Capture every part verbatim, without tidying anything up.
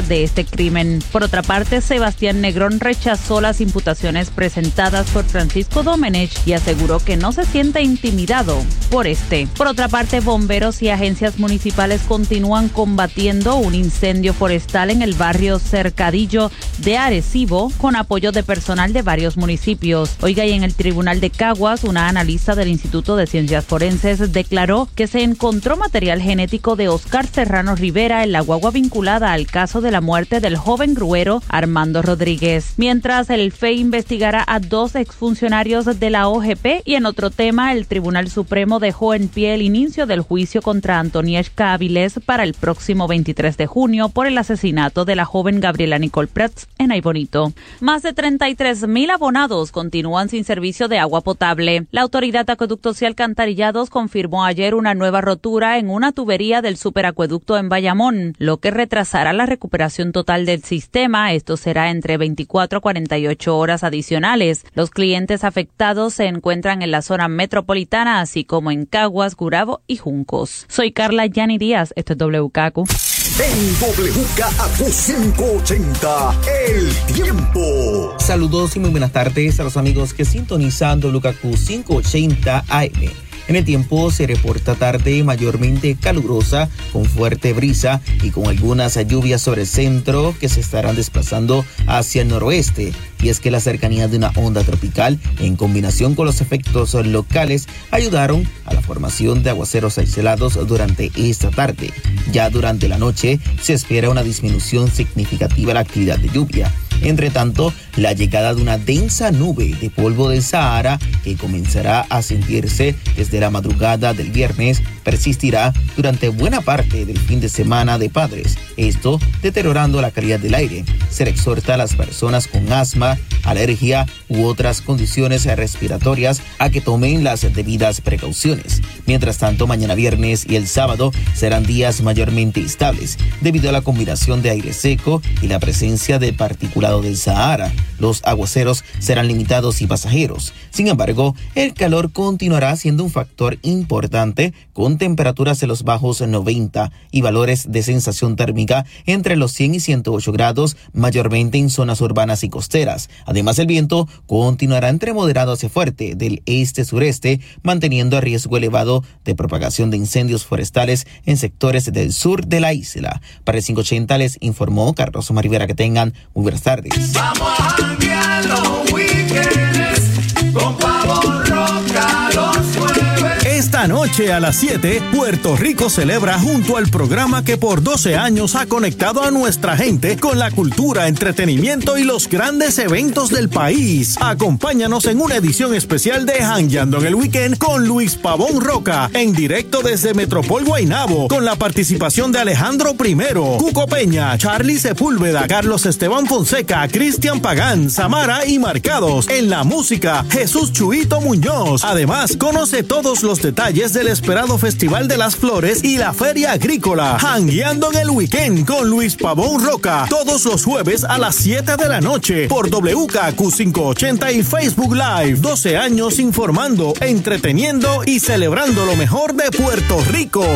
de este crimen. Por otra parte, Sebastián Negrón rechazó las imputaciones presentadas por Francisco Domenech y aseguró que no se siente intimidado por este. Por otra parte, bomberos y agencias municipales continúan combatiendo un incendio forestal en el barrio Cercadillo de Arecibo con apoyo de personal de varios municipios. Oiga, y en el Tribunal de Caguas, una analista del Instituto de Ciencias Forenses declaró que se encontró material genético de Oscar Serrano Rivera en la guagua vinculada al caso de la muerte del joven gruero Armando Rodríguez. Mientras, el F E I investigará a dos exfuncionarios de la O G P y en otro tema, el Tribunal Supremo dejó en pie el inicio del juicio contra Antonieshka Avilés para el próximo veintitrés de junio por el asesinato de la joven Gabriela Nicole Prats en Aybonito. Más de treinta y tres mil abonados continúan sin servicio de agua potable. La Autoridad de Acueductos y Alcantarillados confirmó ayer una nueva rotura en una tubería del superacueducto en Bayamón, lo que retrasará la recuperación total del sistema. Esto será entre veinticuatro a cuarenta y ocho horas adicionales. Los clientes afectados se encuentran en la zona metropolitana, así como en Caguas, Gurabo y Juncos. Soy Carla Yani Díaz, esto es W K Q. En W K Q quinientos ochenta, el tiempo. Saludos y muy buenas tardes a los amigos que sintonizan W K Q quinientos ochenta A M. En el tiempo se reporta tarde mayormente calurosa, con fuerte brisa y con algunas lluvias sobre el centro que se estarán desplazando hacia el noroeste. Y es que la cercanía de una onda tropical, en combinación con los efectos locales, ayudaron a la formación de aguaceros aislados durante esta tarde. Ya durante la noche se espera una disminución significativa de la actividad de lluvia. Entre tanto, la llegada de una densa nube de polvo del Sahara, que comenzará a sentirse desde la madrugada del viernes, persistirá durante buena parte del fin de semana de Padres, esto deteriorando la calidad del aire. Se le exhorta a las personas con asma, alergia u otras condiciones respiratorias a que tomen las debidas precauciones. Mientras tanto, mañana viernes y el sábado serán días mayormente estables, debido a la combinación de aire seco y la presencia de partículas del Sahara. Los aguaceros serán limitados y pasajeros. Sin embargo, el calor continuará siendo un factor importante, con temperaturas en los bajos noventa y valores de sensación térmica entre los cien y ciento ocho grados, mayormente en zonas urbanas y costeras. Además, el viento continuará entre moderado hacia fuerte del este-sureste, manteniendo a riesgo elevado de propagación de incendios forestales en sectores del sur de la isla. Para el quinientos ochenta les informó Carlos Omar Rivera. Que tengan muy buenas tardes. Vamos a janguear los weekends con Pavo Roca los jueves. Esta noche a las siete, Puerto Rico celebra junto al programa que por doce años ha conectado a nuestra gente con la cultura, entretenimiento y los grandes eventos del país. Acompáñanos en una edición especial de Jangueando en el Weekend con Luis Pavón Roca, en directo desde Metropol Guaynabo, con la participación de Alejandro Primero, Cuco Peña, Charlie Sepúlveda, Carlos Esteban Fonseca, Cristian Pagán, Samara y Marcados. En la música, Jesús Chuito Muñoz. Además, conoce todos los detalles del esperado Festival de las Flores y la Feria Agrícola. Jangueando en el Weekend con Luis Pavón Roca, todos los jueves a las siete de la noche por W K Q quinientos ochenta y Facebook Live. doce años informando, entreteniendo y celebrando lo mejor de Puerto Rico.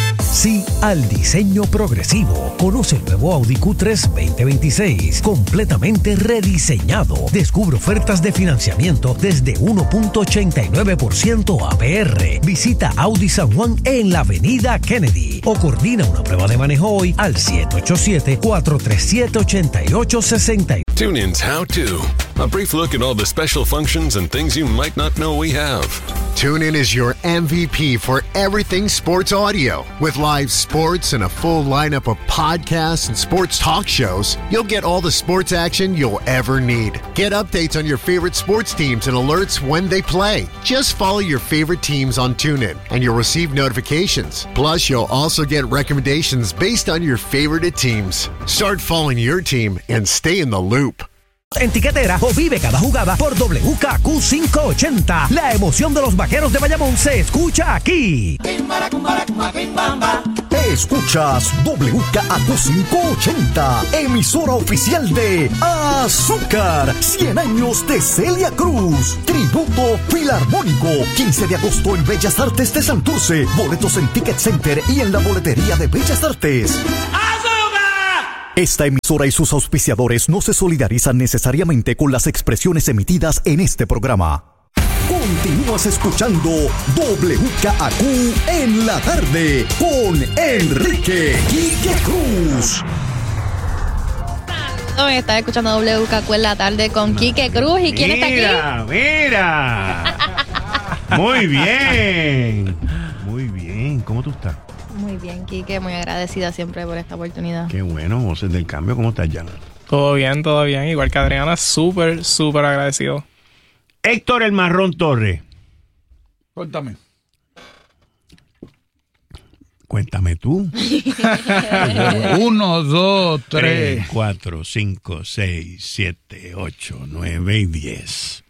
Sí al diseño progresivo. Conoce el nuevo Audi Q tres veinte veintiséis, completamente rediseñado. Descubre ofertas de financiamiento desde uno punto ochenta y nueve por ciento A P R. Visita Audi San Juan en la avenida Kennedy o coordina una prueba de manejo hoy al siete ocho siete, cuatro tres siete, ocho ocho seis cero. TuneIn's How To. A brief look at all the special functions and things you might not know we have. TuneIn is your M V P for everything sports audio. With live sports and a full lineup of podcasts and sports talk shows, you'll get all the sports action you'll ever need. Get updates on your favorite sports teams and alerts when they play. Just follow your favorite teams on TuneIn and you'll receive notifications. Plus, you'll also get recommendations based on your favorite teams. Start following your team and stay in the loop. En tiquetera o vive cada jugada por W K Q quinientos ochenta. La emoción de los Vaqueros de Bayamón se escucha aquí. Escuchas W K Q quinientos ochenta, emisora oficial de Azúcar. cien años de Celia Cruz. Tributo Filarmónico. quince de agosto en Bellas Artes de Santurce. Boletos en Ticket Center y en la boletería de Bellas Artes. Esta emisora y sus auspiciadores no se solidarizan necesariamente con las expresiones emitidas en este programa. Continúas escuchando W K A Q en la tarde con Enrique Quique Cruz. Estás escuchando W K Q en la tarde con Quique Cruz. ¿Y quién está aquí? Mira, mira. Muy bien. Muy bien. ¿Cómo tú estás? Muy bien, Quique. Muy agradecida siempre por esta oportunidad. Qué bueno. Voces del Cambio. ¿Cómo estás, Yana? Todo bien, todo bien. Igual que Adriana, súper, súper agradecido. Héctor El Marrón Torres. Cuéntame. Cuéntame tú. Uno, dos, tres. tres, cuatro, cinco, seis, siete, ocho, nueve y diez.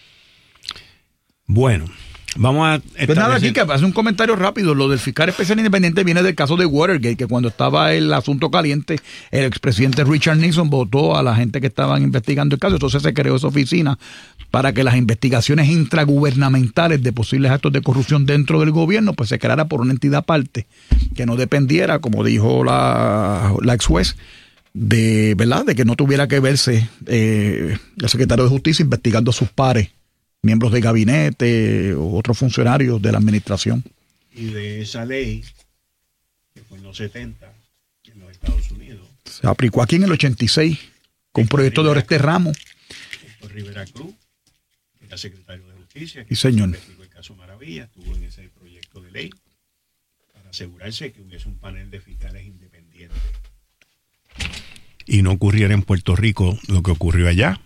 Bueno, vamos a... Pues nada, aquí que hace un comentario rápido. Lo del fiscal especial independiente viene del caso de Watergate, que cuando estaba el asunto caliente, el expresidente Richard Nixon votó a la gente que estaban investigando el caso. Entonces se creó esa oficina para que las investigaciones intragubernamentales de posibles actos de corrupción dentro del gobierno pues se creara por una entidad aparte que no dependiera, como dijo la, la ex juez, de, ¿verdad? de que no tuviera que verse eh, el secretario de Justicia investigando a sus pares, miembros de gabinete o otros funcionarios de la administración. Y de esa ley, que fue en los setenta, en los Estados Unidos. Se aplicó aquí en el ochenta y seis, con un proyecto de Oreste Ramos. Héctor Rivera Cruz, que era secretario de Justicia. Sí, señor. Investigó el caso Maravilla, estuvo en ese proyecto de ley para asegurarse que hubiese un panel de fiscales independientes. Y no ocurriera en Puerto Rico lo que ocurrió allá.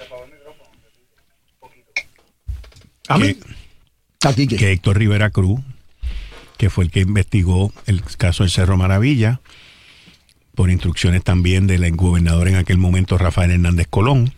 ¿A mí? Que, que Héctor Rivera Cruz, que fue el que investigó el caso del Cerro Maravilla, por instrucciones también del gobernador en aquel momento, Rafael Hernández Colón,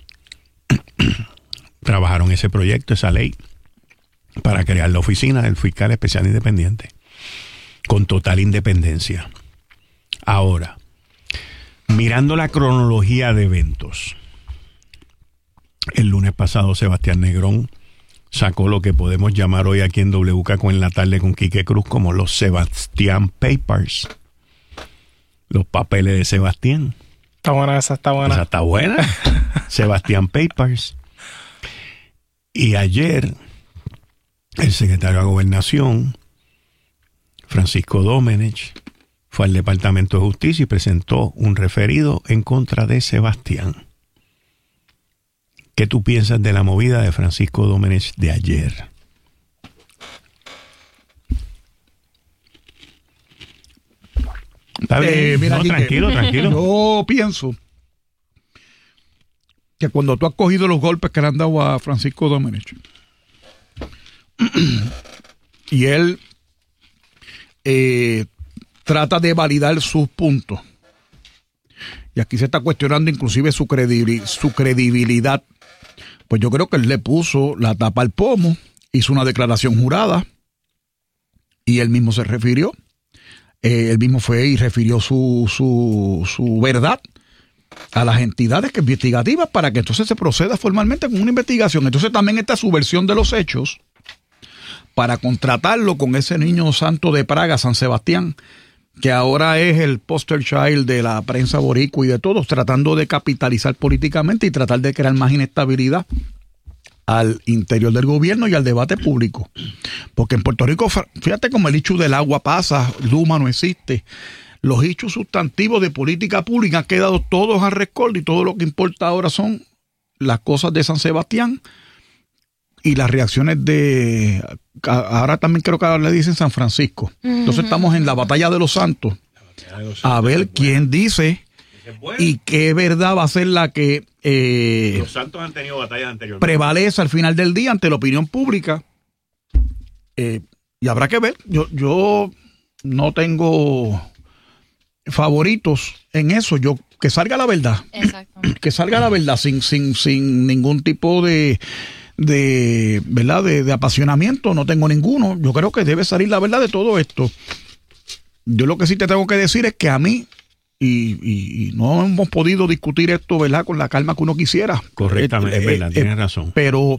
trabajaron ese proyecto, esa ley, para crear la oficina del fiscal especial independiente, con total independencia. Ahora, mirando la cronología de eventos, el lunes pasado Sebastián Negrón sacó lo que podemos llamar hoy aquí en W K Q en la tarde con Quique Cruz como los Sebastián Papers. Los papeles de Sebastián. Está buena esa, está buena. Esa está buena. Sebastián Papers. Y ayer, el secretario de Gobernación, Francisco Domenech, fue al Departamento de Justicia y presentó un referido en contra de Sebastián. ¿Qué tú piensas de la movida de Francisco Domenech de ayer? ¿Está bien? Eh, mira, no, aquí tranquilo, que, tranquilo. Yo pienso que cuando tú has cogido los golpes que le han dado a Francisco Domenech y él eh, trata de validar sus puntos, y aquí se está cuestionando inclusive su, credibil- su credibilidad, pues yo creo que él le puso la tapa al pomo, hizo una declaración jurada y él mismo se refirió. Eh, él mismo fue y refirió su, su, su verdad a las entidades investigativas para que entonces se proceda formalmente con una investigación. Entonces también está su versión de los hechos para contratarlo con ese niño santo de Praga, San Sebastián, que ahora es el poster child de la prensa boricua y de todos, tratando de capitalizar políticamente y tratar de crear más inestabilidad al interior del gobierno y al debate público. Porque en Puerto Rico, fíjate cómo el issue del agua pasa, Luma no existe. Los issues sustantivos de política pública han quedado todos al rescoldo y todo lo que importa ahora son las cosas de San Sebastián y las reacciones de... Ahora también creo que ahora le dicen San Francisco. Entonces estamos en la batalla de los santos. A ver quién dice y qué verdad va a ser la que eh, los santos han tenido batallas anteriores. Prevalece al final del día ante la opinión pública. Eh, y habrá que ver. Yo, yo no tengo favoritos en eso. Yo que salga la verdad. Exacto. Que salga la verdad sin, sin, sin ningún tipo de... de verdad de, de apasionamiento, no tengo ninguno. Yo creo que debe salir la verdad de todo esto. Yo lo que sí te tengo que decir es que a mí y, y, y no hemos podido discutir esto, ¿verdad?, con la calma que uno quisiera. Correctamente, eh, es verdad, eh, tienes razón. Pero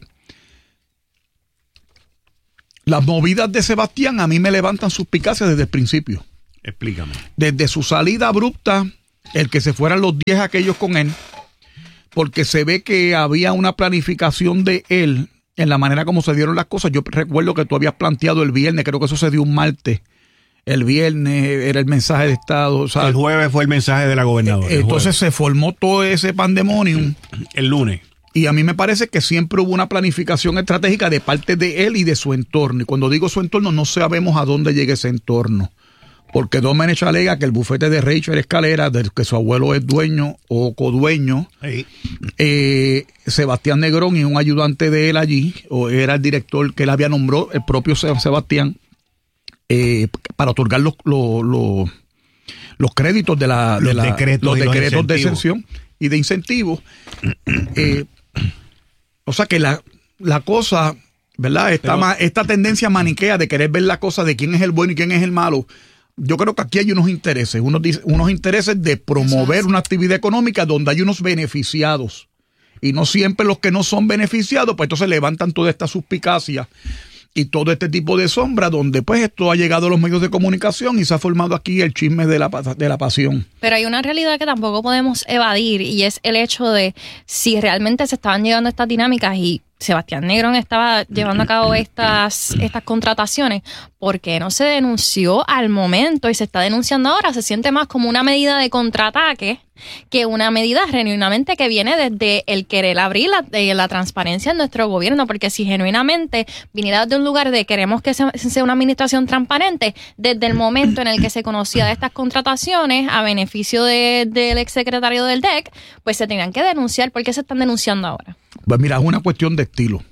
las movidas de Sebastián a mí me levantan suspicacias desde el principio. Explícame. Desde su salida abrupta el que se fueran los diez aquellos con él, porque se ve que había una planificación de él en la manera como se dieron las cosas. Yo recuerdo que tú habías planteado el viernes, creo que eso se dio un martes. El viernes era el mensaje de Estado. O sea, el jueves fue el mensaje de la gobernadora. Entonces se formó todo ese pandemonium. El lunes. Y a mí me parece que siempre hubo una planificación estratégica de parte de él y de su entorno. Y cuando digo su entorno, no sabemos a dónde llega ese entorno. Porque Domenech alega que el bufete de Rachel Escalera, del que su abuelo es dueño o codueño, sí. eh, Sebastián Negrón y un ayudante de él allí, o era el director que él había nombrado, el propio Sebastián, eh, para otorgar los, los, los, los créditos de la, los de la, decretos, los los decretos de exención y de incentivos. Eh, o sea que la, la cosa, ¿verdad? Esta, Pero, ma, esta tendencia maniquea de querer ver la cosa de quién es el bueno y quién es el malo. Yo creo que aquí hay unos intereses, unos, unos intereses de promover una actividad económica donde hay unos beneficiados. Y no siempre los que no son beneficiados, pues entonces levantan toda esta suspicacia y todo este tipo de sombra, donde pues esto ha llegado a los medios de comunicación y se ha formado aquí el chisme de la, de la pasión. Pero hay una realidad que tampoco podemos evadir, y es el hecho de si realmente se estaban llegando a estas dinámicas y Sebastián Negrón estaba llevando a cabo estas, estas contrataciones, ¿por qué no se denunció al momento y se está denunciando ahora? Se siente más como una medida de contraataque que una medida genuinamente que viene desde el querer abrir la, de la transparencia en nuestro gobierno, porque si genuinamente viniera de un lugar de queremos que sea, sea una administración transparente, desde el momento en el que se conocía de estas contrataciones a beneficio de, del exsecretario del D E C, pues se tenían que denunciar. ¿Por qué se están denunciando ahora? Pues mira, es una cuestión de estilo.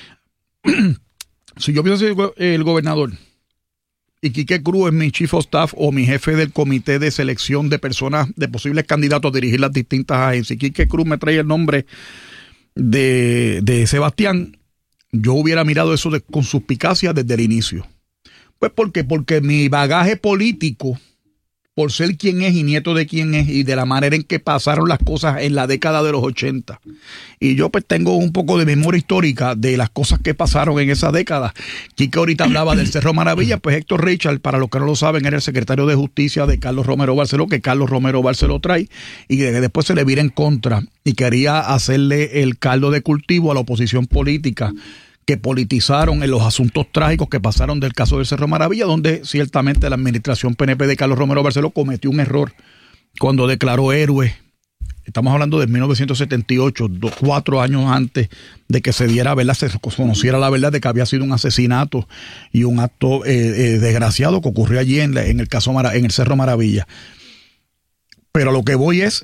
Si yo pienso ser el gobernador y Quique Cruz es mi chief of staff o mi jefe del comité de selección de personas, de posibles candidatos a dirigir las distintas agencias, y Quique Cruz me trae el nombre de, de Sebastián, yo hubiera mirado eso de, con suspicacia desde el inicio. Pues ¿por qué? Porque mi bagaje político, por ser quien es y nieto de quien es y de la manera en que pasaron las cosas en la década de los ochenta. Y yo pues tengo un poco de memoria histórica de las cosas que pasaron en esa década. Quique ahorita hablaba del Cerro Maravilla, pues Héctor Richard, para los que no lo saben, era el secretario de Justicia de Carlos Romero Barceló, que Carlos Romero Barceló trae y que después se le vira en contra y quería hacerle el caldo de cultivo a la oposición política que politizaron en los asuntos trágicos que pasaron del caso del Cerro Maravilla, donde ciertamente la administración P N P de Carlos Romero Barceló cometió un error cuando declaró héroe. Estamos hablando de mil novecientos setenta y ocho, dos, cuatro años antes de que se diera, ¿verdad? Se conociera la verdad de que había sido un asesinato y un acto eh, eh, desgraciado que ocurrió allí en, la, en el caso Mara, en el Cerro Maravilla. Pero lo que voy es,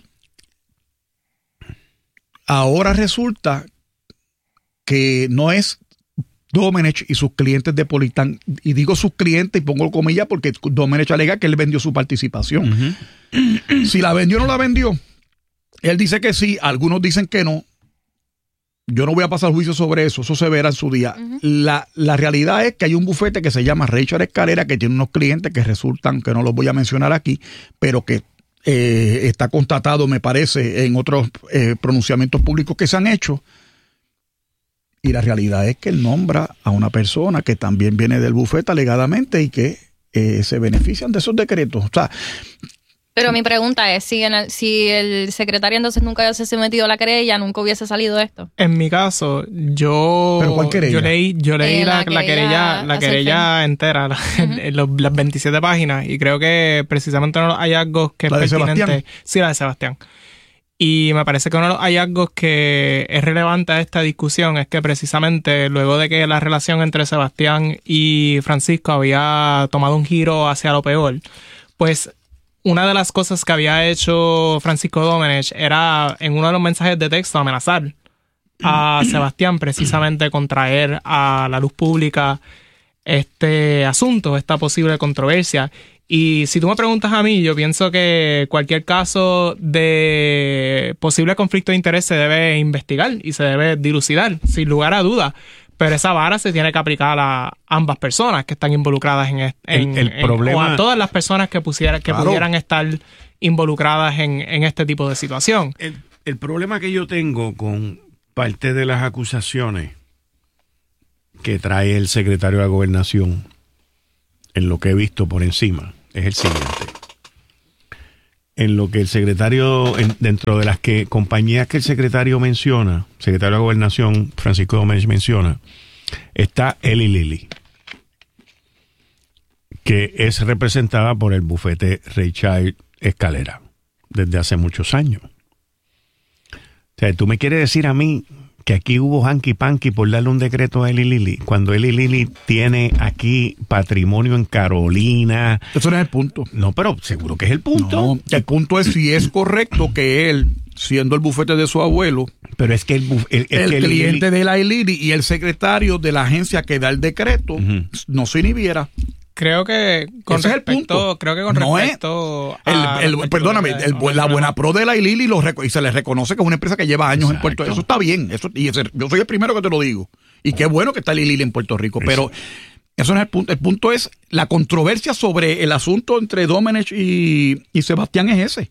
ahora resulta que no es Domenech y sus clientes de Politán, y digo sus clientes y pongo comillas porque Domenech alega que él vendió su participación. Uh-huh. Si la vendió o no la vendió, él dice que sí, algunos dicen que no. Yo no voy a pasar juicio sobre eso, eso se verá en su día. Uh-huh. La, la realidad es que hay un bufete que se llama Rachel Escalera, que tiene unos clientes que resultan, que no los voy a mencionar aquí, pero que eh, está constatado, me parece, en otros eh, pronunciamientos públicos que se han hecho. Y la realidad es que él nombra a una persona que también viene del bufete alegadamente y que eh, se benefician de esos decretos. O sea, pero mi pregunta es, si, en el, si el secretario entonces nunca hubiese sometido a la querella, nunca hubiese salido esto. En mi caso, yo... ¿Pero cuál querella? Yo leí, yo leí eh, la, la, la querella, la querella entera, la, uh-huh. en los, las veintisiete páginas, y creo que precisamente uno de los hallazgos que ¿La es de pertinente... Sebastián? Sí, la de Sebastián. Y me parece que uno de los hallazgos que es relevante a esta discusión es que precisamente luego de que la relación entre Sebastián y Francisco había tomado un giro hacia lo peor, pues una de las cosas que había hecho Francisco Domenech era en uno de los mensajes de texto amenazar a Sebastián precisamente con traer a la luz pública este asunto, esta posible controversia. Y si tú me preguntas a mí, yo pienso que cualquier caso de posible conflicto de interés se debe investigar y se debe dilucidar, sin lugar a dudas. Pero esa vara se tiene que aplicar a ambas personas que están involucradas en, en, el, el en problema, o a todas las personas que, pusiera, que claro. pudieran estar involucradas en, en este tipo de situación. El, el problema que yo tengo con parte de las acusaciones que trae el secretario de la Gobernación, en lo que he visto por encima, es el siguiente. en lo que el secretario, en, dentro de las que compañías que el secretario menciona, secretario de Gobernación Francisco Domenech menciona, está Eli Lilly, que es representada por el bufete Raychild Escalera desde hace muchos años. O sea, tú me quieres decir a mí que aquí hubo hanky panky por darle un decreto a Eli Lilly, cuando Eli Lilly tiene aquí patrimonio en Carolina. Eso no es el punto. No, pero seguro que es el punto. No, el punto es si es correcto que él, siendo el bufete de su abuelo, pero es que el, buf- el, el que cliente Eli de la Eli Lilly y el secretario de la agencia que da el decreto, uh-huh, no se inhibiera. Creo que con Ese respecto, es el punto. creo que con no respecto es, a el, el, perdóname, el, la buena pro de la Lilly lo reco- y se le reconoce que es una empresa que lleva años. Exacto. En Puerto Rico. Eso está bien, eso, y ese, yo soy el primero que te lo digo. Y qué bueno que está Lilly en Puerto Rico, eso. Pero eso no es el punto. El punto es la controversia sobre el asunto entre Domenech y, y Sebastián es ese.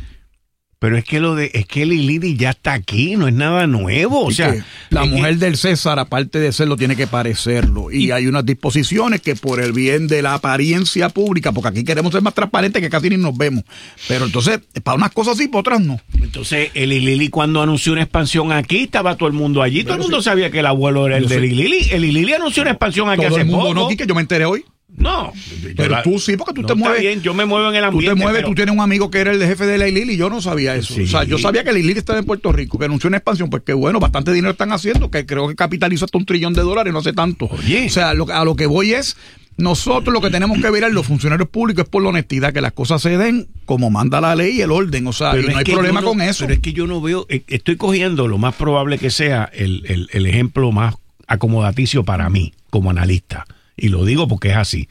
Pero es que lo de es que Eli Lilly ya está aquí, no es nada nuevo. O sea, la mujer del César, aparte de serlo, tiene que parecerlo. Y, y hay unas disposiciones que por el bien de la apariencia pública, porque aquí queremos ser más transparentes que casi ni nos vemos. Pero entonces, para unas cosas sí, para otras no. Entonces, Eli Lilly cuando anunció una expansión aquí, estaba todo el mundo allí. Pero todo el mundo sí. sabía que el abuelo era el de Eli Lilly. Eli Lilly anunció una expansión aquí todo hace el mundo poco. No, que yo me enteré hoy. No, pero la, tú sí, porque tú no te mueves. Está bien, yo me muevo en el ambiente. Tú te mueves, pero... tú tienes un amigo que era el jefe de la Lilly y yo no sabía eso. Sí. O sea, yo sabía que la Lilly estaba en Puerto Rico, que anunció una expansión, pues que bueno, bastante dinero están haciendo, que creo que capitalizó hasta un trillón de dólares, no hace tanto. Oye. O sea, lo, a lo que voy es, nosotros lo que tenemos que ver a los funcionarios públicos es por la honestidad, que las cosas se den como manda la ley y el orden. O sea, pero y no hay problema no, con eso. Pero es que yo no veo, estoy cogiendo lo más probable que sea el, el, el ejemplo más acomodaticio para mí, como analista. Y lo digo porque es así.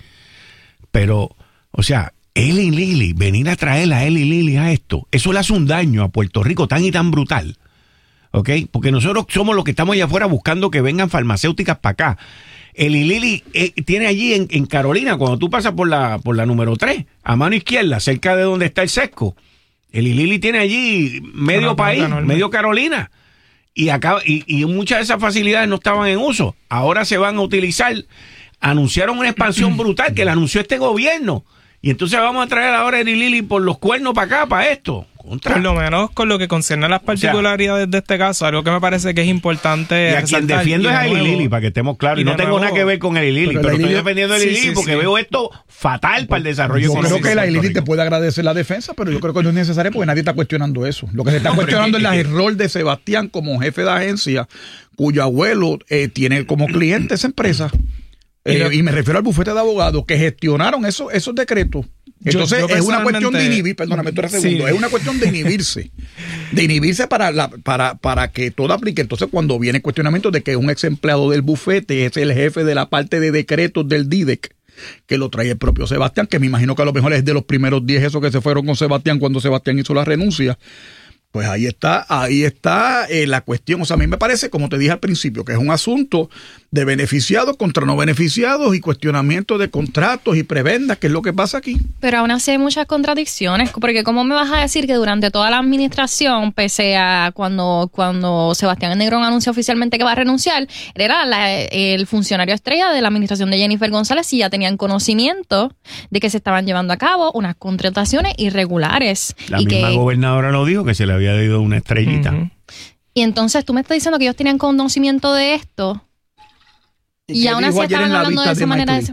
Pero, o sea, Eli Lilly, venir a traer a Eli Lilly a esto, eso le hace un daño a Puerto Rico tan y tan brutal, ¿ok? Porque nosotros somos los que estamos allá afuera buscando que vengan farmacéuticas para acá. Eli Lilly eh, tiene allí en, en Carolina, cuando tú pasas por la, por la número tres, a mano izquierda, cerca de donde está el Sesco, Eli Lilly tiene allí medio país, medio Carolina. Y, acá, y, y muchas de esas facilidades no estaban en uso. Ahora se van a utilizar. Anunciaron una expansión brutal que la anunció este gobierno. Y entonces vamos a traer ahora a Eli Lilly por los cuernos para acá, para esto. Contra. Por lo menos con lo que concierne a las particularidades o sea, de este caso, algo que me parece que es importante. Y a quien defiendo es a Eli Lilly, para que estemos claros. Y, y no tengo nuevo, nada que ver con Eli Lilly, pero, pero estoy defendiendo a Eli Lilly sí, sí, porque sí. veo esto fatal para el desarrollo yo económico. Yo creo que la Eli Lilly te puede agradecer la defensa, pero yo creo que no es necesario porque nadie está cuestionando eso. Lo que se está no, cuestionando es, es, es el rol de Sebastián como jefe de agencia, cuyo abuelo eh, tiene como cliente esa empresa. Eh, y me refiero al bufete de abogados que gestionaron esos, esos decretos. Entonces, yo, yo es una cuestión de inhibir, perdóname, tú eres segundo, sí. es una cuestión de inhibirse, de inhibirse para, la, para, para que todo aplique. Entonces, cuando viene el cuestionamiento de que un ex empleado del bufete es el jefe de la parte de decretos del D I D E C, que lo trae el propio Sebastián, que me imagino que a lo mejor es de los primeros diez esos que se fueron con Sebastián cuando Sebastián hizo la renuncia. Pues ahí está, ahí está eh, la cuestión. O sea, a mí me parece, como te dije al principio, que es un asunto de beneficiados contra no beneficiados y cuestionamiento de contratos y prebendas, que es lo que pasa aquí. Pero aún así hay muchas contradicciones, porque ¿cómo me vas a decir que durante toda la administración, pese a cuando, cuando Sebastián Negrón anunció oficialmente que va a renunciar, era la, el funcionario estrella de la administración de Jennifer González y ya tenían conocimiento de que se estaban llevando a cabo unas contrataciones irregulares? La y misma que, gobernadora lo dijo, que se le había dado una estrellita. Uh-huh. Y entonces tú me estás diciendo que ellos tenían conocimiento de esto y, y aún así estaban hablando de esa manera de...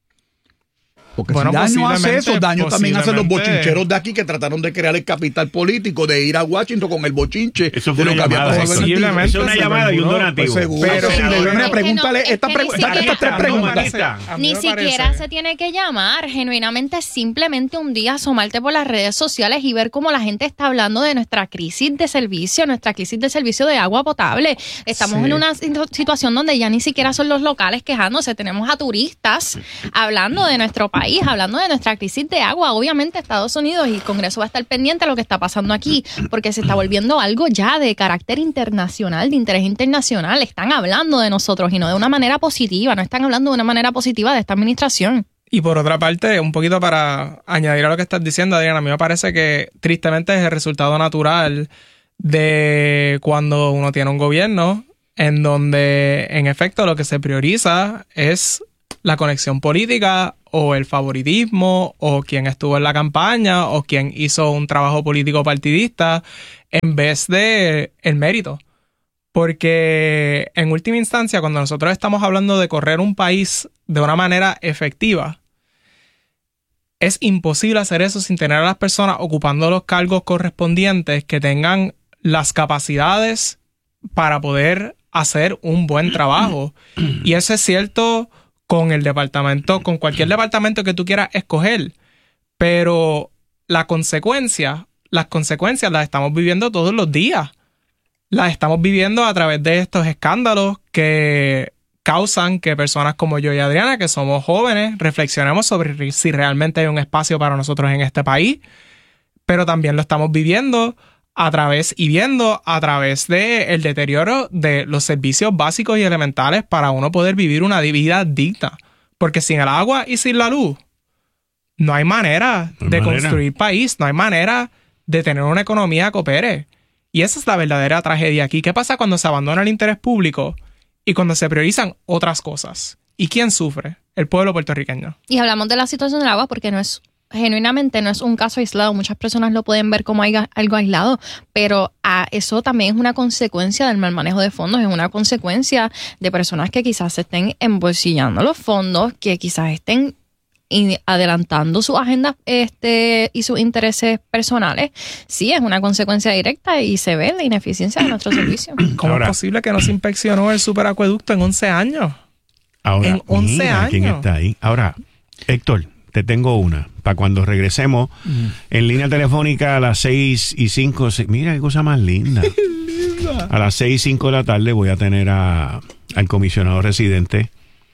Porque bueno, si daño hace eso, daño también hacen los bochincheros de aquí que trataron de crear el capital político, de ir a Washington con el bochinche. Eso fue de una lo que llamada. Había Posiblemente. Es una llamada y un donativo. Pues pero si le viene a preguntarle esta pregunta, estas tres preguntas. Ni siquiera se tiene que llamar. Genuinamente, simplemente un día asomarte por las redes sociales y ver cómo la gente está hablando de nuestra crisis de servicio, nuestra crisis de servicio de agua potable. Estamos sí. en una situación donde ya ni siquiera son los locales quejándose. Tenemos a turistas hablando de nuestro país. País, hablando de nuestra crisis de agua. Obviamente Estados Unidos y el Congreso va a estar pendiente de lo que está pasando aquí, porque se está volviendo algo ya de carácter internacional, de interés internacional. Están hablando de nosotros y no de una manera positiva, no están hablando de una manera positiva de esta administración. Y por otra parte, un poquito para añadir a lo que estás diciendo, Adriana, a mí me parece que tristemente es el resultado natural de cuando uno tiene un gobierno en donde en efecto lo que se prioriza es la conexión política o el favoritismo o quien estuvo en la campaña o quien hizo un trabajo político partidista en vez de el mérito. Porque en última instancia, cuando nosotros estamos hablando de correr un país de una manera efectiva, es imposible hacer eso sin tener a las personas ocupando los cargos correspondientes que tengan las capacidades para poder hacer un buen trabajo. Y eso es cierto con el departamento, con cualquier departamento que tú quieras escoger. Pero la consecuencia, las consecuencias las estamos viviendo todos los días. Las estamos viviendo a través de estos escándalos que causan que personas como yo y Adriana, que somos jóvenes, reflexionemos sobre si realmente hay un espacio para nosotros en este país. Pero también lo estamos viviendo a través y viendo a través de el deterioro de los servicios básicos y elementales para uno poder vivir una vida digna. Porque sin el agua y sin la luz no hay manera No hay de manera. construir país, no hay manera de tener una economía que opere. Y esa es la verdadera tragedia aquí. ¿Qué pasa cuando se abandona el interés público y cuando se priorizan otras cosas? ¿Y quién sufre? El pueblo puertorriqueño. Y hablamos de la situación del agua porque no es, genuinamente no es un caso aislado. Muchas personas lo pueden ver como algo aislado, pero ah, eso también es una consecuencia del mal manejo de fondos, es una consecuencia de personas que quizás estén embolsillando los fondos, que quizás estén y adelantando su agenda este, y sus intereses personales. Sí, es una consecuencia directa y se ve la ineficiencia de nuestro servicio. ¿Cómo Ahora, es posible que no se inspeccionó el superacueducto en once años? Ahora, En once mira quién años. está ahí. Ahora, Héctor, te tengo una. Para cuando regresemos Mm. en línea telefónica a las seis y cinco. Mira qué cosa más linda. A las seis y cinco de la tarde voy a tener a, al comisionado residente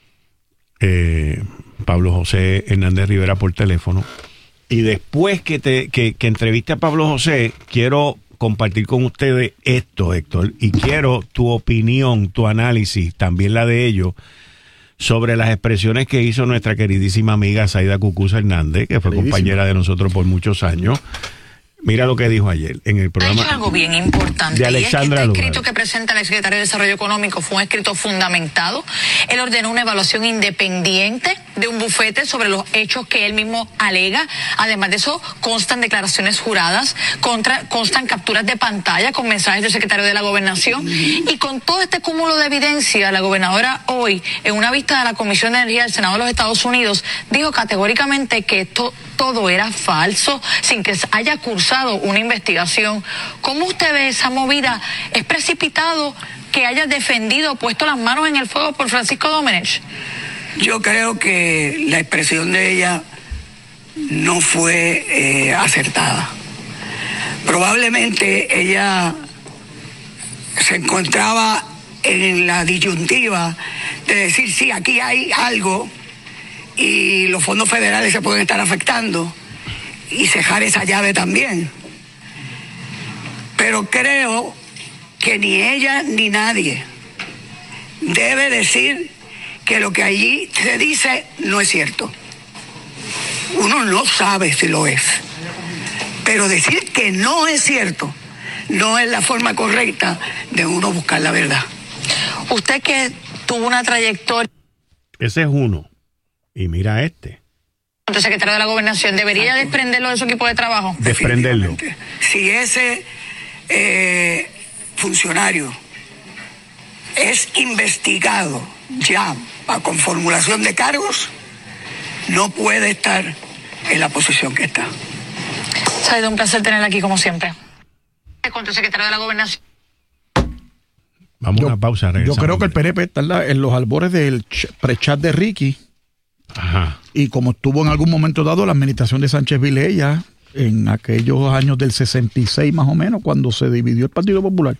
eh, Pablo José Hernández Rivera por teléfono. Y después que, te, que, que entreviste a Pablo José, quiero compartir con ustedes esto, Héctor, y quiero tu opinión, tu análisis, también la de ellos, sobre las expresiones que hizo nuestra queridísima amiga Zaida Cucuza Hernández, que fue Queridísima. compañera de nosotros por muchos años. Mira lo que dijo ayer en el programa Hay algo bien importante, de Alexandra y es que este Lugaro. escrito que presenta el secretario de Desarrollo Económico fue un escrito fundamentado. Él ordenó una evaluación independiente de un bufete sobre los hechos que él mismo alega. Además de eso, constan declaraciones juradas, contra, constan capturas de pantalla con mensajes del secretario de la Gobernación. Y con todo este cúmulo de evidencia, la gobernadora hoy, en una vista de la Comisión de Energía del Senado de los Estados Unidos, dijo categóricamente que esto todo era falso, sin que haya cursado una investigación. ¿Cómo usted ve esa movida? ¿Es precipitado que haya defendido, puesto las manos en el fuego por Francisco Domenech? Yo creo que la expresión de ella no fue eh, acertada. Probablemente ella se encontraba en la disyuntiva de decir, sí, aquí hay algo y los fondos federales se pueden estar afectando y cejar esa llave también. Pero creo que ni ella ni nadie debe decir que lo que allí se dice no es cierto. Uno no sabe si lo es. Pero decir que no es cierto no es la forma correcta de uno buscar la verdad. Usted que tuvo una trayectoria... Ese es uno. Y mira este. El secretario de la Gobernación, ¿debería desprenderlo de su equipo de trabajo? Desprenderlo. Si ese eh, funcionario es investigado ya con formulación de cargos, no puede estar en la posición que está. Zaida, un placer tenerla aquí como siempre. Contra el secretario de la Gobernación. Vamos a una pausa. Yo Regresamos. creo que el P N P está en, la- en los albores del ch- prechat de Ricky. Ajá. Y como estuvo en algún momento dado la administración de Sánchez Vilella, en aquellos años del sesenta y seis más o menos, cuando se dividió el Partido Popular.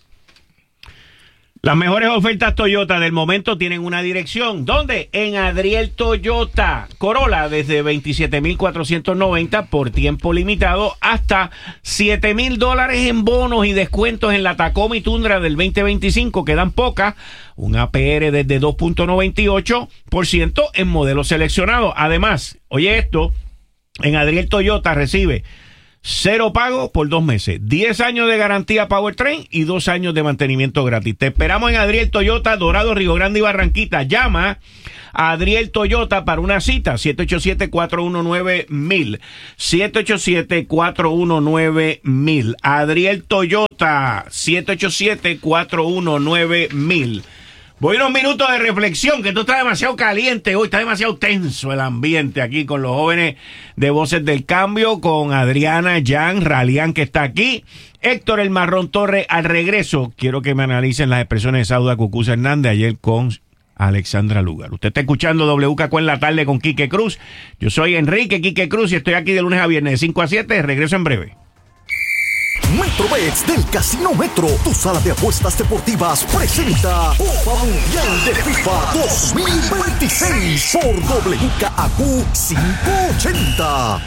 Las mejores ofertas Toyota del momento tienen una dirección. ¿Dónde? En Adriel Toyota. Corolla desde veintisiete mil cuatrocientos noventa por tiempo limitado hasta siete mil dólares en bonos y descuentos en la Tacoma y Tundra del veinte veinticinco. Quedan pocas. Un A P R desde dos punto noventa y ocho por ciento en modelos seleccionados. Además, oye esto, en Adriel Toyota recibe cero pago por dos meses, diez años de garantía Powertrain y dos años de mantenimiento gratis. Te esperamos en Adriel Toyota, Dorado, Río Grande y Barranquita. Llama a Adriel Toyota para una cita. siete ocho siete, cuatro uno nueve, mil. siete ocho siete, cuatro uno nueve, mil. Adriel Toyota, siete ocho siete, cuatro uno nueve, mil. Voy unos minutos de reflexión, que esto está demasiado caliente hoy, está demasiado tenso el ambiente aquí con los jóvenes de Voces del Cambio, con Adriana, Jan, Ralián, que está aquí, Héctor El Marrón Torres. Al regreso, quiero que me analicen las expresiones de Sauda Cucuza Hernández ayer con Alexandra Lugar. Usted está escuchando W K Q en la tarde con Quique Cruz. Yo soy Enrique Quique Cruz y estoy aquí de lunes a viernes de cinco a siete. Regreso en breve. Metrobets del Casino Metro, tu sala de apuestas deportivas, presenta Copa Mundial de FIFA dos mil veintiséis por W K Q quinientos ochenta.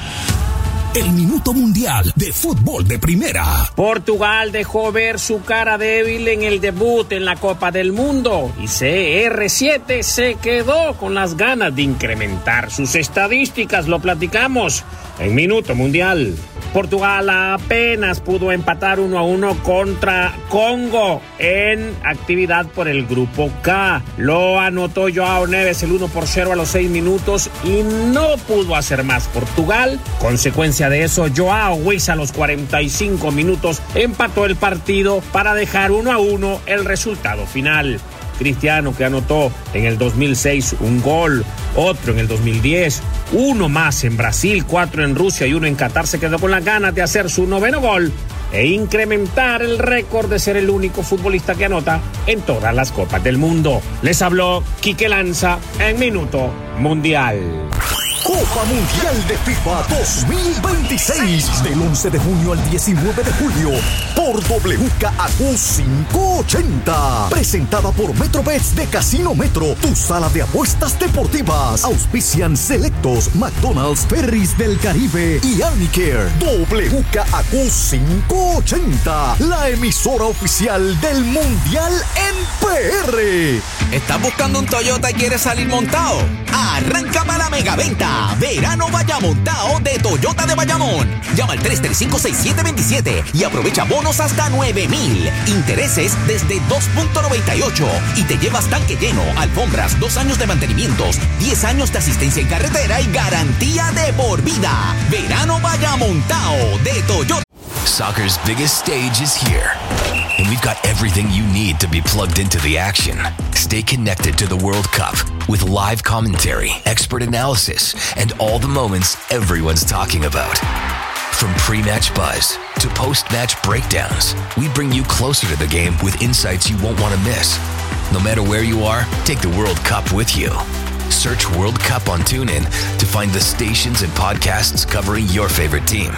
El minuto mundial de fútbol de primera. Portugal dejó ver su cara débil en el debut en la Copa del Mundo y C R siete se quedó con las ganas de incrementar sus estadísticas. Lo platicamos en Minuto Mundial. Portugal apenas pudo empatar uno a uno contra Congo en actividad por el Grupo K. Lo anotó Joao Neves el uno por cero a los seis minutos y no pudo hacer más Portugal. Consecuencia de eso, Joao Wiz a los cuarenta y cinco minutos empató el partido para dejar uno a uno el resultado final. Cristiano, que anotó en el dos mil seis un gol, otro en el dos mil diez, uno más en Brasil, cuatro en Rusia y uno en Qatar, se quedó con las ganas de hacer su noveno gol e incrementar el récord de ser el único futbolista que anota en todas las Copas del Mundo. Les habló Quique Lanza en Minuto Mundial. Copa Mundial de FIFA dos mil veintiséis, del once de junio al diecinueve de julio, por W K Q quinientos ochenta. Presentada por Metrobets de Casino Metro, tu sala de apuestas deportivas. Auspician Selectos, McDonald's, Ferries del Caribe y Armicare. W K Q quinientos ochenta, la emisora oficial del Mundial en P R. ¿Estás buscando un Toyota y quieres salir montado? Arranca para la megaventa. Verano Vaya Montado de Toyota de Bayamón. Llama al tres tres cinco, seis siete dos siete y aprovecha bonos hasta nueve mil. Intereses desde dos punto noventa y ocho y te llevas tanque lleno, alfombras, dos años de mantenimientos, diez años de asistencia en carretera y garantía de por vida. Verano Vaya Montado de Toyota. Soccer's biggest stage is here, and we've got everything you need to be plugged into the action. Stay connected to the World Cup with live commentary, expert analysis, and all the moments everyone's talking about. From pre-match buzz to post-match breakdowns, we bring you closer to the game with insights you won't want to miss. No matter where you are, take the World Cup with you. Search World Cup on TuneIn to find the stations and podcasts covering your favorite team.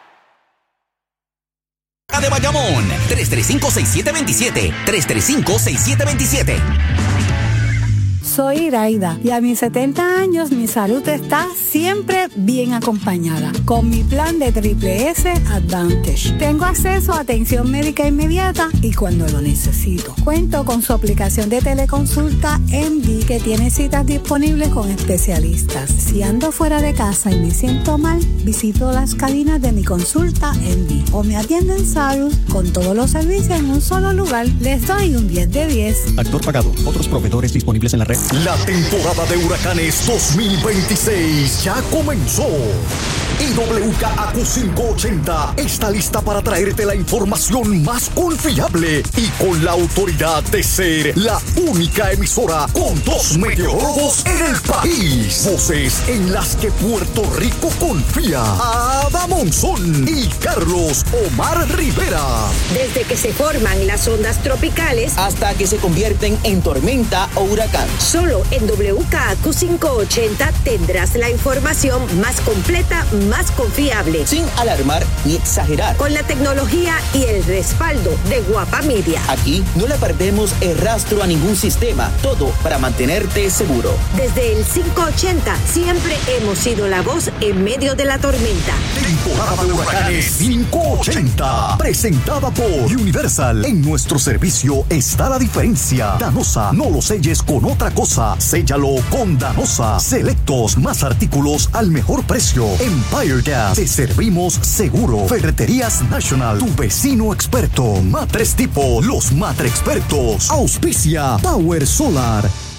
De Bayamón, tres tres cinco, seis siete dos siete, tres tres cinco, seis siete dos siete. Soy Iraida y a mis setenta años mi salud está siempre bien acompañada con mi plan de Triple S Advantage. Tengo acceso a atención médica inmediata y cuando lo necesito. Cuento con su aplicación de teleconsulta M D que tiene citas disponibles con especialistas. Si ando fuera de casa y me siento mal, visito las cabinas de mi consulta M D o me atienden Salud con todos los servicios en un solo lugar. Les doy un diez de diez. Actor pagado. Otros proveedores disponibles en la red. La temporada de huracanes dos mil veintiséis ya comenzó. Y W K Q quinientos ochenta está lista para traerte la información más confiable y con la autoridad de ser la única emisora con dos meteorólogos en el país. Voces en las que Puerto Rico confía. Ada Monzón y Carlos Omar Rivera. Desde que se forman las ondas tropicales hasta que se convierten en tormenta o huracán. Solo en W K Q quinientos ochenta tendrás la información más completa, más confiable, sin alarmar ni exagerar, con la tecnología y el respaldo de Guapa Media. Aquí no le perdemos el rastro a ningún sistema, todo para mantenerte seguro. Desde el quinientos ochenta siempre hemos sido la voz en medio de la tormenta. Temporada de huracanes quinientos ochenta, presentada por Universal. En nuestro servicio está la diferencia. Danosa, no lo selles con otra cosa, séllalo con Danosa. Selectos, más artículos al mejor precio. Empire Gas, te servimos seguro. Ferreterías National, tu vecino experto. Matres Tipo, los Matre Expertos. Auspicia Power Solar.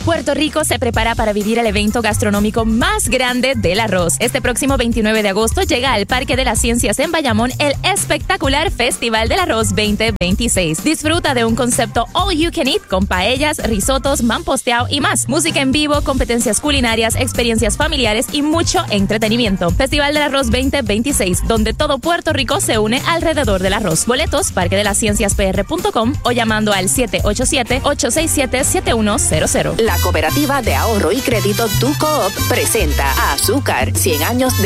Puerto Rico se prepara para vivir el evento gastronómico más grande del arroz. Este próximo veintinueve de agosto llega al Parque de las Ciencias en Bayamón el espectacular Festival del Arroz veinte veintiséis. Disfruta de un concepto all you can eat con paellas, risotos, mamposteado y más. Música en vivo, competencias culinarias, experiencias familiares y mucho entretenimiento. Festival del Arroz veinte veintiséis, donde todo Puerto Rico se une alrededor del arroz. Boletos, parque de las ciencias p r punto com o llamando al siete ocho siete, ocho seis siete, siete uno cero cero. La Cooperativa de Ahorro y Crédito Tu Coop presenta a Azúcar, cien años de